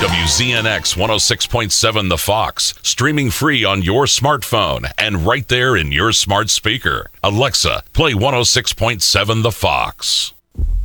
WZNX 106.7 The Fox, streaming free on your smartphone and right there in your smart speaker. Alexa, play 106.7 The Fox.